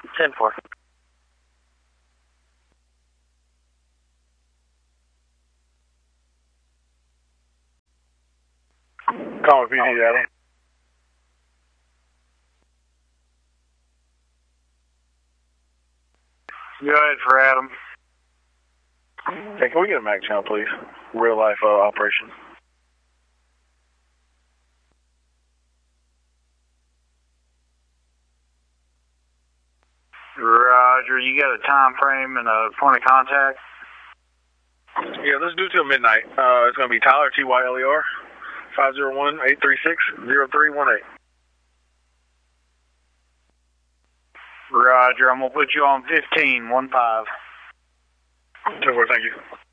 10-4. Calling PD, Adam. Go ahead for Adam. Hey, can we get a MAC channel, please? Real life operation. Roger, you got a time frame and a point of contact? Yeah, let's do it till midnight. It's going to be Tyler, Tyler, 501-836-0318. Roger, I'm going to put you on 15, 1-5. 10-4, thank you.